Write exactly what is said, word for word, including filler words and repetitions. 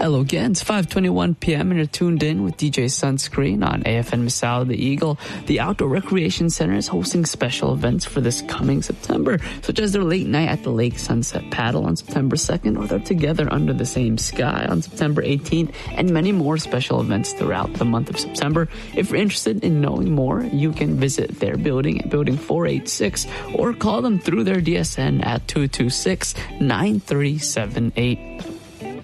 Hello again, it's five twenty-one p.m. and you're tuned in with D J Sunscreen on A F N Misao The Eagle. The Outdoor Recreation Center is hosting special events for this coming September, such as their late night at the Lake Sunset Paddle on September second, or their Together Under the Same Sky on September eighteenth, and many more special events throughout the month of September. If you're interested in knowing more, you can visit their building at Building four eighty-six or call them through their D S N at two two six, nine three seven eight.